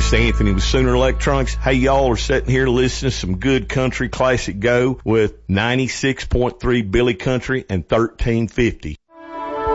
This is Anthony with Sooner Electronics. Hey, y'all are sitting here listening to some good country classic go with 96.3 Billy Country and 1350.